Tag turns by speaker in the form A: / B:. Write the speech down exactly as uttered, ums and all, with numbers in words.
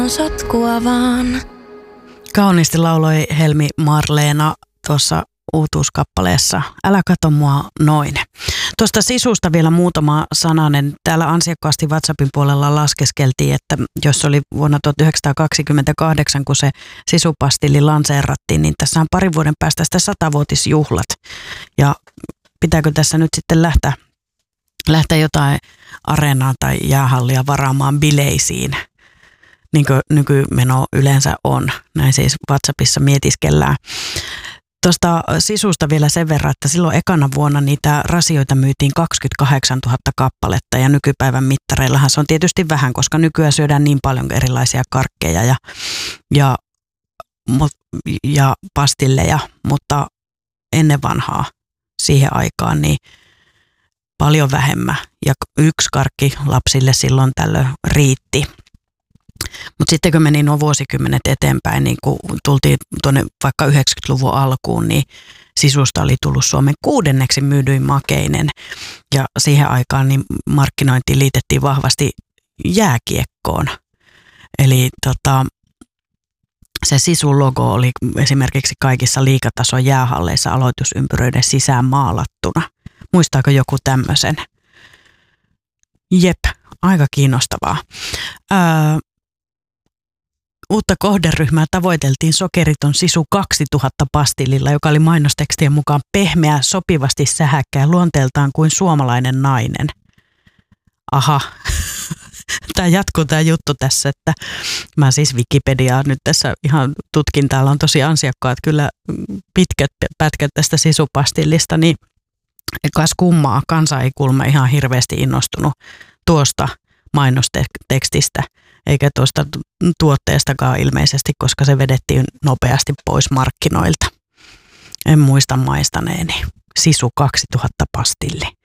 A: sotkua vaan.
B: Kauniisti lauloi Helmi Marleena tuossa uutuuskappaleessa Älä kato mua noin. Tuosta sisusta vielä muutama sananen. Täällä ansiokkaasti WhatsAppin puolella laskeskeltiin, että jos oli vuonna tuhatyhdeksänsataakaksikymmentäkahdeksan, kun se sisupastilli lanseerattiin, niin tässä on parin vuoden päästä sitä satavuotisjuhlat. Ja pitääkö tässä nyt sitten lähteä, lähteä jotain areenaa tai jäähallia varaamaan bileisiin, niin kuin nykymeno yleensä on. Näin siis WhatsAppissa mietiskellään. Tuosta sisusta vielä sen verran, että silloin ekana vuonna niitä rasioita myytiin kaksikymmentäkahdeksantuhatta kappaletta ja nykypäivän mittareillahan se on tietysti vähän, koska nykyään syödään niin paljon erilaisia karkkeja ja, ja, ja pastilleja, mutta ennen vanhaa siihen aikaan niin paljon vähemmän ja yksi karkki lapsille silloin tällöin riitti. Mutta sitten kun meni nuo vuosikymmenet eteenpäin, niin kun tultiin tuonne vaikka yhdeksänkymmentäluvun alkuun, niin sisusta oli tullut Suomen kuudenneksi myydyin makeinen. Ja siihen aikaan niin markkinointiin liitettiin vahvasti jääkiekkoon. Eli tota, se sisun logo oli esimerkiksi kaikissa liigatason jäähalleissa aloitusympyröiden sisään maalattuna. Muistaako joku tämmöisen? Jep, aika kiinnostavaa. Öö, Uutta kohderyhmää tavoiteltiin sokeriton sisu kaksituhatta pastillilla, joka oli mainostekstien mukaan pehmeä, sopivasti sähäkkä ja luonteeltaan kuin suomalainen nainen. Aha, tämä jatkuu tämä juttu tässä, että mä siis Wikipediaa nyt tässä ihan tutkin, täällä on tosi ansiokkaat kyllä pitkät pätkät tästä sisupastillista, niin kas kummaa, kansa ei kuulemma ihan hirveästi innostunut tuosta mainostekstistä. Eikä tuosta tuotteestakaan ilmeisesti, koska se vedettiin nopeasti pois markkinoilta. En muista maistaneeni. Sisu kaksituhatta pastilli.